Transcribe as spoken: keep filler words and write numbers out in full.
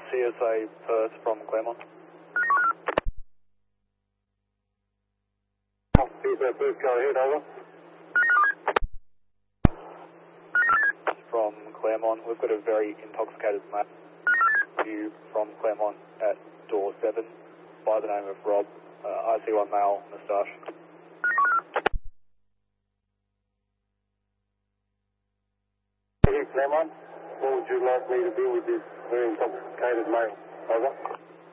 C S A Perth from Claremont. C S A Perth, go ahead, over. From Claremont, we've got a very intoxicated male view from Claremont at door seven by the name of Rob, uh, I C one male, moustache. Claremont, what would you like me to do with this very intoxicated male? Over.